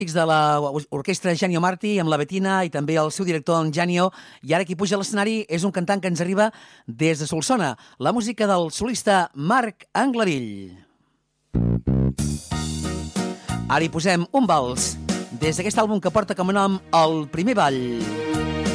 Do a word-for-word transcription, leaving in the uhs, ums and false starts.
de l'orquestra Genio Marti, amb la Bettina i també el seu director, en Genio, i ara qui puja a l'escenari és un cantant que ens arriba des de Solsona, la música del solista Marc Anglarill. Ara hi posem un vals des d'aquest àlbum que porta com a nom El primer ball.